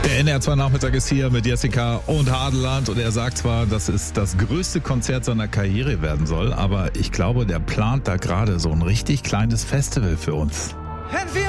Der NR2 Nachmittag ist hier mit Jessica und Hadeland und er sagt zwar, dass es das größte Konzert seiner Karriere werden soll, aber ich glaube, der plant da gerade so ein richtig kleines Festival für uns.